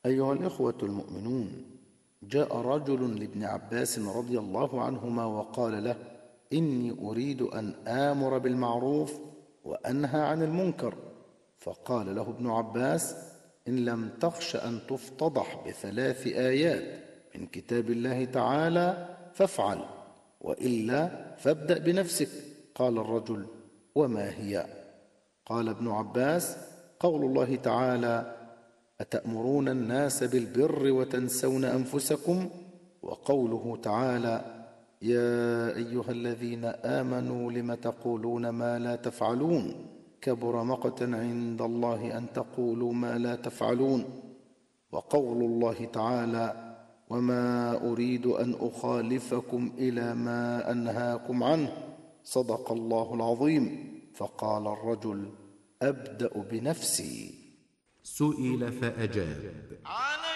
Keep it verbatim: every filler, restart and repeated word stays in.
أيها الإخوة المؤمنون، جاء رجل لابن عباس رضي الله عنهما وقال له: إني أريد أن آمر بالمعروف وأنهى عن المنكر. فقال له ابن عباس: إن لم تخش أن تفتضح بثلاث آيات من كتاب الله تعالى فافعل، وإلا فابدأ بنفسك. قال الرجل: وما هي؟ قال ابن عباس: قول الله تعالى: أتأمرون الناس بالبر وتنسون أنفسكم، وقوله تعالى: يا أيها الذين آمنوا لم تقولون ما لا تفعلون، كبر مقتا عند الله أن تقولوا ما لا تفعلون، وقول الله تعالى: وما أريد أن أخالفكم إلى ما أنهاكم عنه، صدق الله العظيم. فقال الرجل: أبدأ بنفسي. سئل فأجاب: